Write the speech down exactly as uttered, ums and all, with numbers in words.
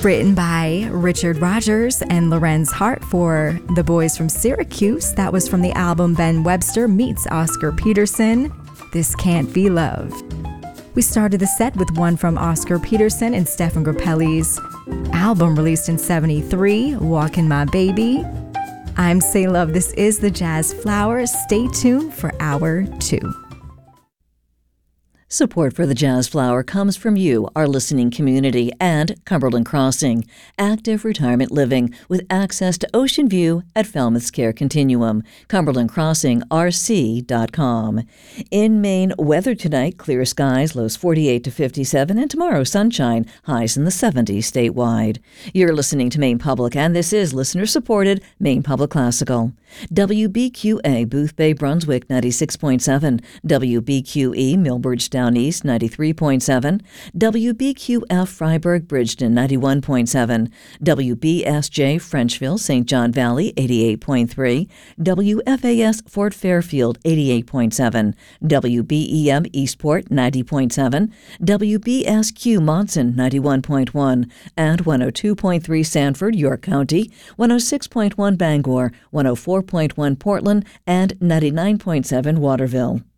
Written by Richard Rogers and Lorenz Hart for The Boys from Syracuse. That was from the album Ben Webster Meets Oscar Peterson, This Can't Be Love. We started the set with one from Oscar Peterson and Stefan Grappelli's album released in seventy-three, Walkin' My Baby. I'm Say Love. This is the Jazz Flowers. Stay tuned for hour two. Support for the Jazz Flower comes from you, our listening community, and Cumberland Crossing, active retirement living with access to ocean view at Falmouth's Care Continuum. Cumberland Crossing R C dot com. In Maine, weather tonight, clear skies, lows forty-eight to fifty-seven, and tomorrow sunshine, highs in the seventies statewide. You're listening to Maine Public, and this is listener-supported Maine Public Classical. W B Q A Boothbay Brunswick ninety-six point seven, W B Q E Millbridge Down East ninety-three point seven, W B Q F Freiburg Bridgeton ninety-one point seven, W B S J Frenchville Saint John Valley eighty-eight point three, W F A S Fort Fairfield eighty-eight point seven, W B E M Eastport ninety point seven, W B S Q Monson ninety-one point one, and one oh two point three Sanford, York County, one oh six point one Bangor, one oh four point one Portland, and ninety-nine point seven Waterville.